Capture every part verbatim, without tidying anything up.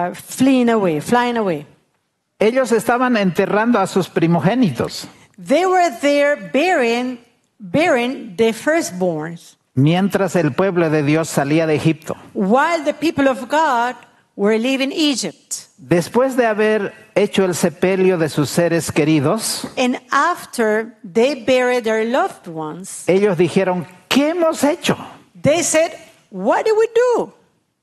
uh, fleeing away, flying away. Ellos estaban enterrando a sus primogénitos, They were there burying, burying their firstborns, mientras el pueblo de Dios salía de Egipto. while the people of God were leaving Egypt. Después de haber hecho el sepelio de sus seres queridos, And after they buried their loved ones, ellos dijeron, ¿qué hemos hecho? they said, what do we do?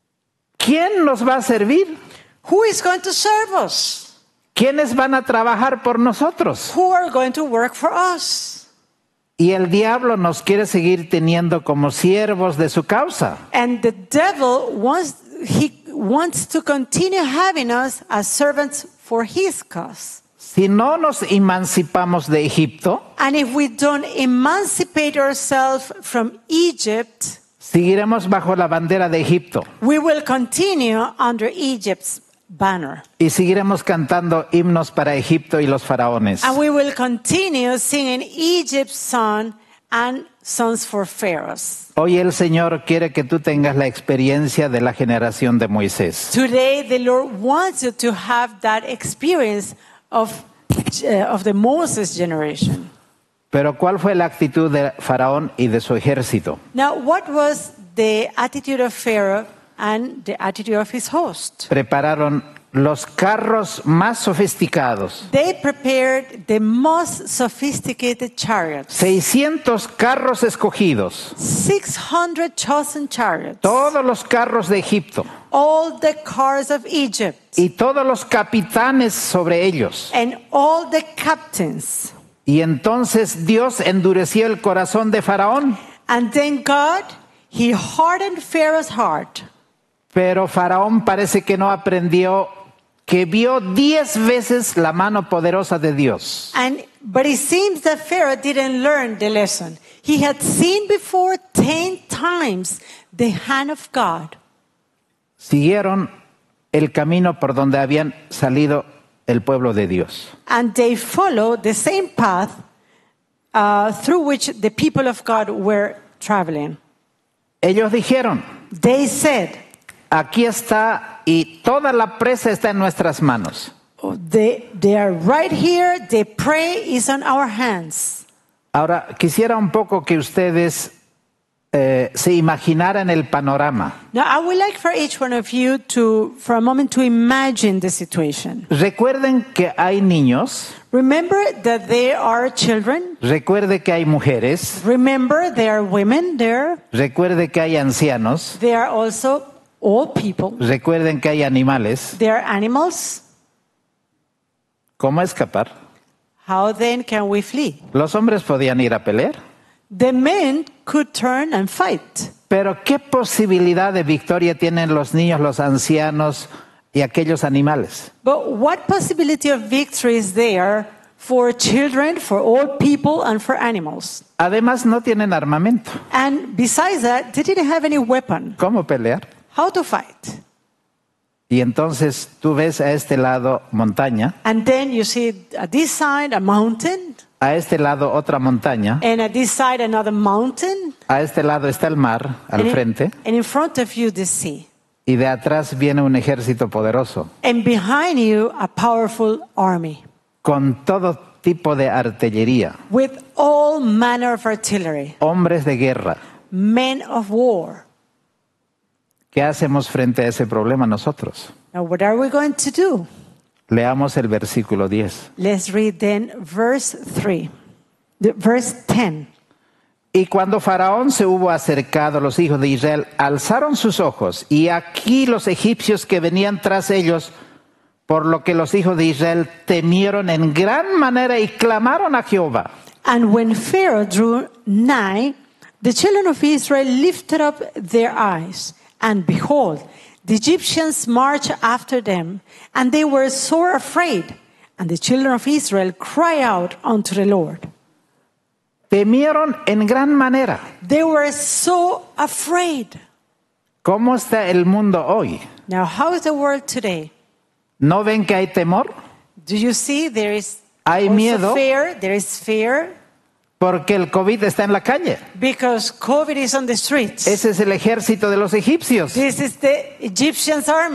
¿Quién nos va a servir? Who is going to serve us? ¿Quiénes van a trabajar por nosotros? Who are going to work for us? Y el diablo nos quiere seguir teniendo como siervos de su causa. And the devil wants, he wants to continue having us as servants for his cause. Si no nos emancipamos de Egipto, And if we don't emancipate ourselves from Egypt, seguiremos bajo la bandera de Egipto we will continue under Egypt's banner. y seguiremos cantando himnos para Egipto y los faraones. And we will continue singing Egypt's song and songs for pharaohs. Hoy el Señor quiere que tú tengas la experiencia de la generación de Moisés. Today, the Lord wants you to have that experience of, uh, of the Moses generation. Pero ¿cuál fue la actitud de Faraón y de su ejército? Now, what was the attitude of Pharaoh and the attitude of his host? Prepararon los carros más sofisticados, They prepared the most sophisticated chariots, seiscientos carros escogidos, six hundred chosen chariots, todos los carros de Egipto all the cars of Egypt, y todos los capitanes sobre ellos. and all the captains. Y entonces Dios endureció el corazón de Faraón, And then God, he hardened Pharaoh's heart. pero Faraón parece que no aprendió, que vio diez veces la mano poderosa de Dios. And but it seems that Pharaoh didn't learn the lesson. He had seen before ten times the hand of God. Siguieron el camino por donde habían salido el pueblo de Dios. And they followed the same path uh, through which the people of God were traveling. Ellos dijeron, They said, aquí está y toda la presa está en nuestras manos. oh, they, they are right here. The prey is on our hands. Ahora, quisiera un poco que ustedes eh, se imaginaran el panorama. Now, I would like for each one of you to, for a moment, to imagine the situation. Recuerden que hay niños, Remember that there are children. recuerde que hay mujeres, Remember there are women there. recuerde que hay ancianos, There are also old people. recuerden que hay animales. There are animals. ¿Cómo escapar? How then can we flee? Los hombres podían ir a pelear, The men could turn and fight. pero ¿qué posibilidad de victoria tienen los niños, los ancianos y aquellos animales? But what possibility of victory is there for children, for old people, and for animals? Además, no tienen armamento. And besides that, they didn't have any weapon. ¿Cómo pelear? How to fight? Y entonces tú ves a este lado montaña, And then you see at this side a mountain, a este lado otra montaña, and at this side another mountain, a este lado está el mar al and in, frente and in front of you the sea. y de atrás viene un ejército poderoso And behind you a powerful army con todo tipo de artillería, with all manner of artillery, hombres de guerra. men of war. ¿Qué hacemos frente a ese problema nosotros? Now what are we going to do? Leamos el versículo diez. Let's read then verse three, the, verse ten. Y cuando Faraón se hubo acercado, los hijos de Israel alzaron sus ojos, y aquí los egipcios que venían tras ellos, por lo que los hijos de Israel temieron en gran manera y clamaron a Jehová. And when Pharaoh drew nigh, the children of Israel lifted up their eyes, and behold, the Egyptians marched after them, and they were sore afraid. And the children of Israel cried out unto the Lord. Temieron en gran manera. They were so afraid. ¿Cómo está el mundo hoy? Now, how is the world today? ¿No ven que hay temor? Do you see there is Hay also miedo. fear? There is fear Porque el COVID está en la calle. because COVID is on the streets. Ese es el ejército de los egipcios. This is the Egyptians' army.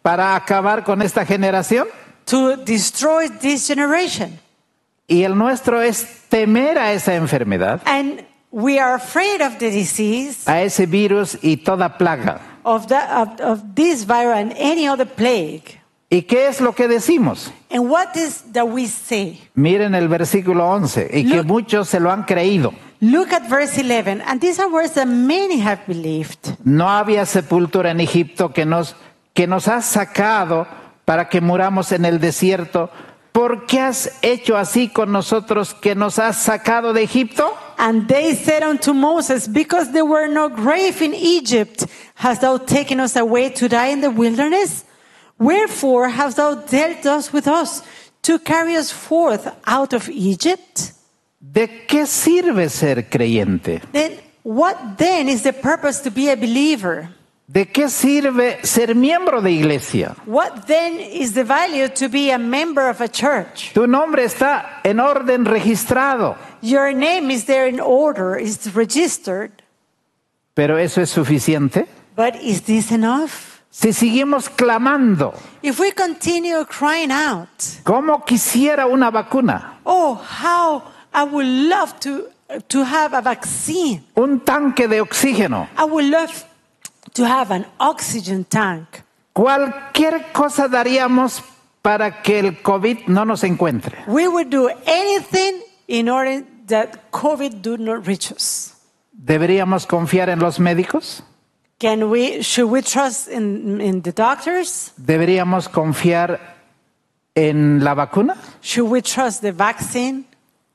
para acabar con esta generación. to destroy this generation. Y el nuestro es temer a esa enfermedad, And we are afraid of the disease, a ese virus y toda plaga. of, the, of, of this virus and any other plague. ¿Y qué es lo que decimos? And what is that we say? Miren el versículo once, y que Look- muchos se lo han creído. Look at verse eleven. And these are words that many have believed. No había sepultura en Egipto que nos, que nos has sacado para que muramos en el desierto. ¿Por qué has hecho así con nosotros que nos has sacado de Egipto? And they said unto Moses, because there were no grave in Egypt, hast thou taken us away to die in the wilderness? Wherefore hast thou dealt thus with us, to carry us forth out of Egypt? ¿De qué sirve ser creyente? Then what then is the purpose to be a believer? ¿De qué sirve ser miembro de iglesia? What then is the value to be a member of a church? Tu nombre está en orden registrado, Your name is there in order, is registered, pero ¿eso es suficiente? but is this enough? Si seguimos clamando, If we continue crying out, ¿cómo quisiera una vacuna? oh, how I would love to, to have a vaccine. Un tanque de oxígeno. I would love to have an oxygen tank. Cualquier cosa daríamos para que el COVID no nos encuentre. We would do anything in order that COVID do not reach us. ¿Deberíamos confiar en los médicos? Can we, should we trust in, in the doctors? ¿Deberíamos confiar en la vacuna? Should we trust the vaccine?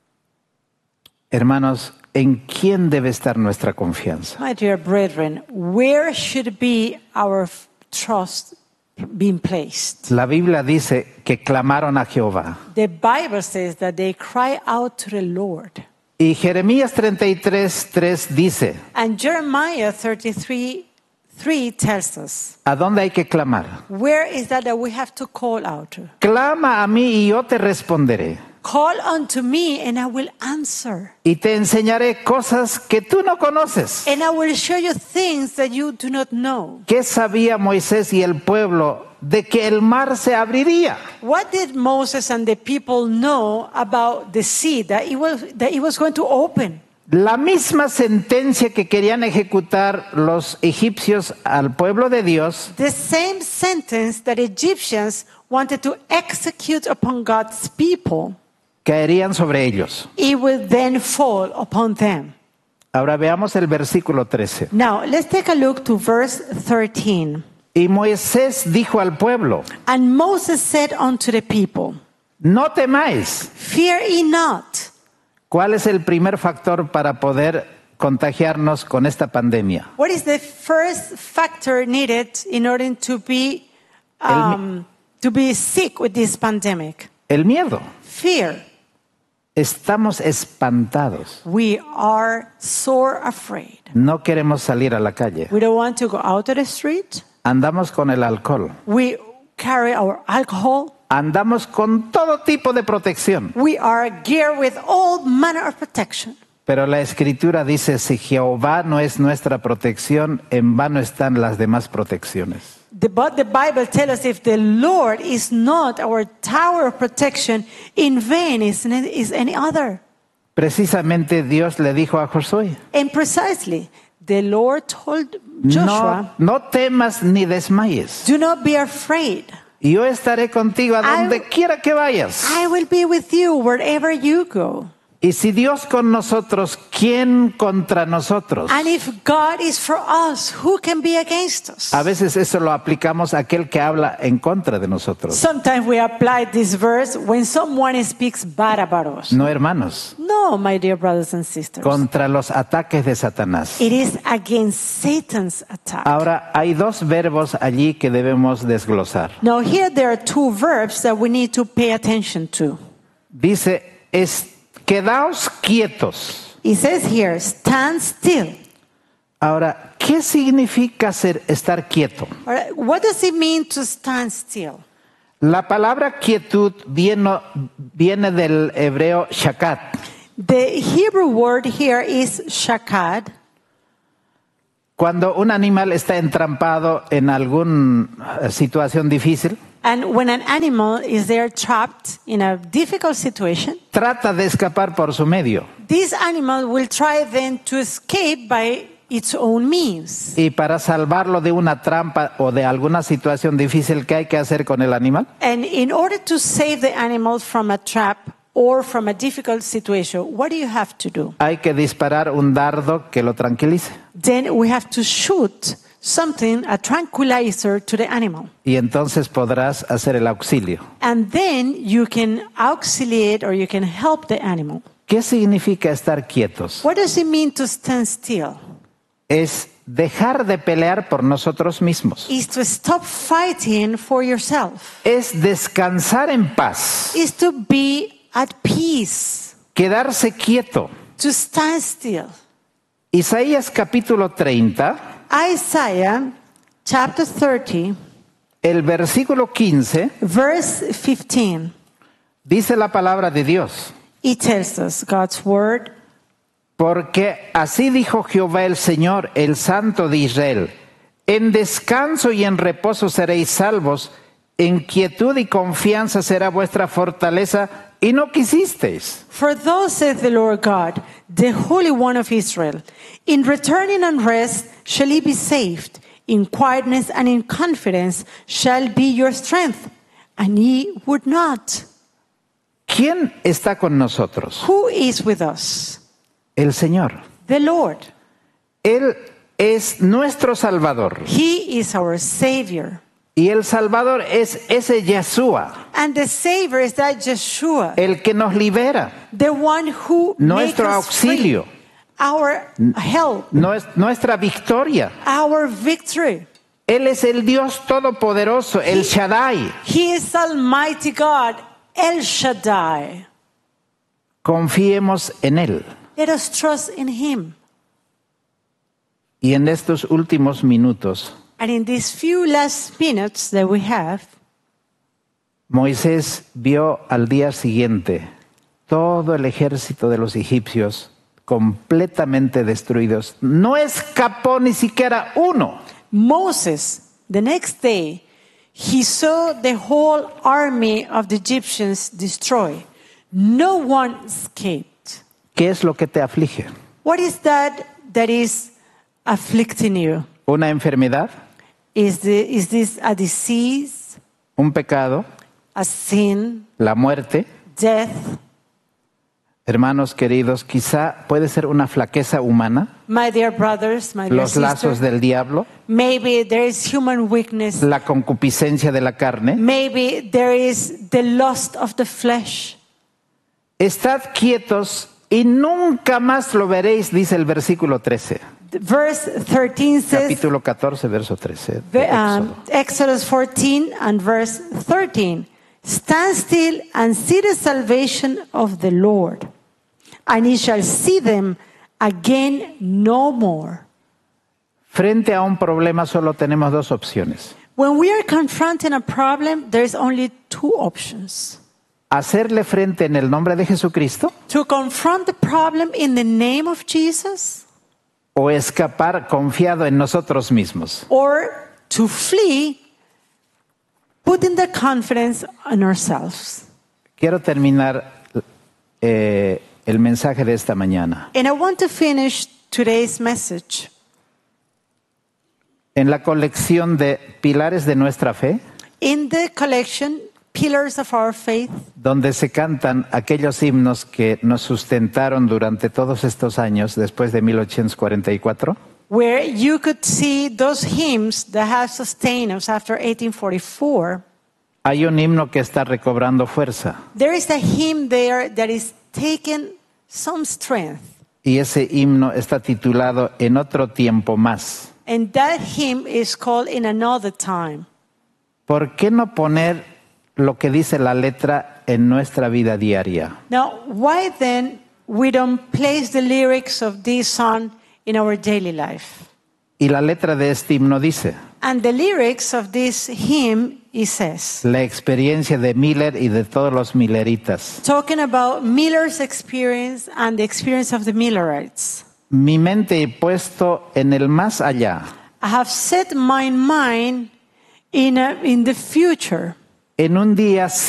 Hermanos, ¿en quién debe estar nuestra confianza? My dear brethren, where should be our f- trust being placed? La Biblia dice que clamaron a Jehová. The Bible says that they cry out to the Lord. Y Jeremías treinta y tres, tres dice, And Jeremiah thirty-three three tells us, ¿a dónde hay que clamar? where is that that we have to call out to? Clama a mí y yo te responderé. Call unto me and I will answer. Y te enseñaré cosas que tú no conoces. And I will show you things that you do not know. ¿Qué sabía Moisés y el pueblo de que el mar se abriría? What did Moses and the people know about the sea, that it was, that it was going to open? La misma sentencia que querían ejecutar los egipcios al pueblo de Dios, The same sentence that Egyptians wanted to execute upon God's people, caerían sobre ellos. it will then fall upon them. Ahora veamos el versículo trece. Now, let's take a look to verse thirteen. Y Moisés dijo al pueblo, And Moses said unto the people, no temáis. fear ye not. ¿Cuál es el primer factor para poder contagiarnos con esta pandemia? What is the first factor needed in order to be um, to be sick with this pandemic? El miedo. Fear. Estamos espantados. We are sore afraid. No queremos salir a la calle. We don't want to go out to the street. Andamos con el alcohol. We carry our alcohol. Andamos con todo tipo de protección. We are geared with all manner of protection. Pero la Escritura dice, si Jehová no es nuestra protección, en vano están las demás protecciones. The, but the Bible tells us if the Lord is not our tower of protection, in vain is, is any other. Precisamente Dios le dijo a Josué, And precisely, the Lord told Joshua, no, no temas ni desmayes. do not be afraid. Y yo estaré contigo a donde I- quiera que vayas. I will be with you wherever you go. Y si Dios con nosotros, ¿quién contra nosotros? And if God is for us, who can be against us? A veces eso lo aplicamos a aquel que habla en contra de nosotros. Sometimes we apply this verse when someone speaks bad about us. No, hermanos, No, my dear brothers and sisters. contra los ataques de Satanás. It is against Satan's attack. Ahora, hay dos verbos allí que debemos desglosar. Now here there are two verbs that we need to pay attention to. Dice, es, quedaos quietos. It says here, stand still. Ahora, ¿qué significa ser, estar quieto? All right, what does it mean to stand still? La palabra quietud viene, viene del hebreo shakat. The Hebrew word here is shakad. Cuando un animal está entrampado en alguna situación difícil, And when an animal is there trapped in a difficult situation, trata de escapar por su medio. this animal will try then to escape by its own means. Y para salvarlo de una trampa o de alguna situación difícil, ¿qué hay que hacer con el animal? And in order to save the animal from a trap or from a difficult situation, what do you have to do? Hay que disparar un dardo que lo tranquilice. Then we have to shoot something, a tranquilizer, to the animal. Y entonces podrás hacer el auxilio. And then you can auxiliate or you can help the animal. ¿Qué significa estar quietos? What does it mean to stand still? Es dejar de pelear por nosotros mismos. Is to stop fighting for yourself. Es descansar en paz. Is to be at peace. Quedarse quieto. To stand still. Isaías capítulo treinta, Isaiah chapter thirty, el versículo quince, verse fifteen. dice la palabra de Dios. It tells us God's word. Porque así dijo Jehová el Señor, el Santo de Israel: en descanso y en reposo seréis salvos, en quietud y confianza será vuestra fortaleza, y no quisisteis. For thus saith the Lord God, the Holy One of Israel, in returning and rest shall ye be saved, in quietness and in confidence shall be your strength, and ye would not. ¿Quién está con nosotros? Who is with us? El Señor. The Lord. Él es nuestro Salvador. He is our Savior. Y el Salvador es ese Yeshua, And the Savior is that Yeshua, el que nos libera, the one who nuestro makes us auxilio, free, our help, nues- nuestra victoria. our victory. Él es el Dios todopoderoso, el Shaddai. He is Almighty God, El Shaddai. Confiemos en Él. Let us trust in Him. Y en estos últimos minutos, And in these few last minutes that we have, Moisés vio al día siguiente todo el ejército de los egipcios completamente destruidos. No escapó ni siquiera uno. Moses, the next day, he saw the whole army of the Egyptians destroyed. No one escaped. ¿Qué es lo que te aflige? What is that that is afflicting you? ¿Una enfermedad? Is, the, is this a disease, ¿Un pecado? a sin, ¿La muerte? death? Hermanos queridos, quizá puede ser una flaqueza humana, My dear brothers, my dear los lazos sisters, del diablo, maybe there is human weakness. la concupiscencia de la carne. Maybe there is the lust of the flesh. Estad quietos y nunca más lo veréis, dice el versículo trece. Verse thirteen says, Capítulo catorce, verso trece. de Ve- um, Éxodo. Exodus fourteen and verse thirteen. Stand still and see the salvation of the Lord, and ye shall see them again no more. Frente a un problema solo tenemos dos opciones. When we are confronting a problem, there is only two options. Hacerle frente en el nombre de Jesucristo To confront the problem in the name of Jesus, o escapar confiado en nosotros mismos. or to flee, putting the confidence in ourselves. Quiero terminar eh, el mensaje de esta mañana. And I want to finish today's message. En la colección de Pilares de nuestra fe, In the collection, Pillars of Our Faith, donde se cantan aquellos himnos que nos sustentaron durante todos estos años después de mil ochocientos cuarenta y cuatro, where you could see those hymns that have sustained us after eighteen forty-four, hay un himno que está recobrando fuerza. there is a hymn there that is taking some strength. Y ese himno está titulado En otro tiempo más. And that hymn is called In Another Time. ¿Por qué no poner lo que dice la letra en nuestra vida diaria? Now, why then we don't place the lyrics of this song in our daily life? Y la letra de este himno dice, And the lyrics of this hymn, it says, la experiencia de Miller y de todos los milleritas. talking about Miller's experience and the experience of the Millerites. mi mente he puesto en el más allá, I have set my mind in, a, in the future, en un día